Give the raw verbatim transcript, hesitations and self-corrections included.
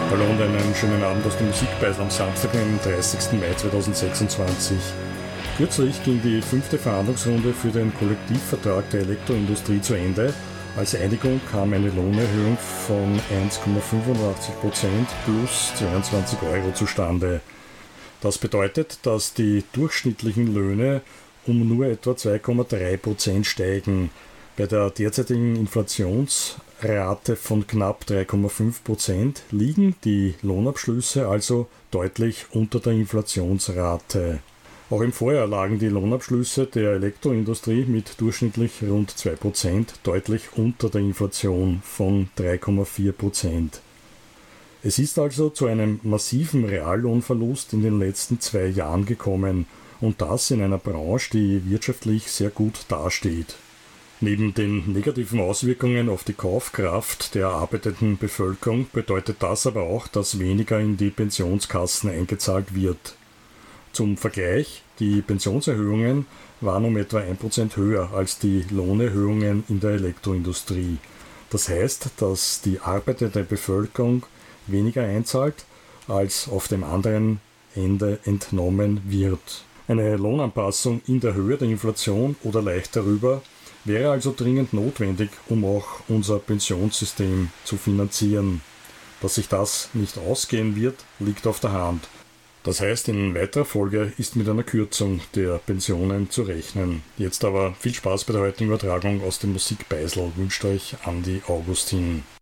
Hallo und einen schönen Abend aus dem Musikbeisel am Samstag, den dreißigsten Mai zweitausendsechsundzwanzig. Kürzlich ging die fünfte Verhandlungsrunde für den Kollektivvertrag der Elektroindustrie zu Ende. Als Einigung kam eine Lohnerhöhung von eins Komma fünfundachtzig Prozent plus zweiundzwanzig Euro zustande. Das bedeutet, dass die durchschnittlichen Löhne um nur etwa zwei Komma drei Prozent steigen. Bei der derzeitigen Inflationsrate von knapp drei Komma fünf Prozent liegen die Lohnabschlüsse also deutlich unter der Inflationsrate. Auch im Vorjahr lagen die Lohnabschlüsse der Elektroindustrie mit durchschnittlich rund zwei Prozent deutlich unter der Inflation von drei Komma vier Prozent. Es ist also zu einem massiven Reallohnverlust in den letzten zwei Jahren gekommen, und das in einer Branche, die wirtschaftlich sehr gut dasteht. Neben den negativen Auswirkungen auf die Kaufkraft der arbeitenden Bevölkerung bedeutet das aber auch, dass weniger in die Pensionskassen eingezahlt wird. Zum Vergleich, die Pensionserhöhungen waren um etwa ein Prozent höher als die Lohnerhöhungen in der Elektroindustrie. Das heißt, dass die arbeitende Bevölkerung weniger einzahlt, als auf dem anderen Ende entnommen wird. Eine Lohnanpassung in der Höhe der Inflation oder leicht darüber wäre also dringend notwendig, um auch unser Pensionssystem zu finanzieren. Dass sich das nicht ausgehen wird, liegt auf der Hand. Das heißt, in weiterer Folge ist mit einer Kürzung der Pensionen zu rechnen. Jetzt aber viel Spaß bei der heutigen Übertragung aus dem Musikbeisel, wünscht euch Andi Augustin.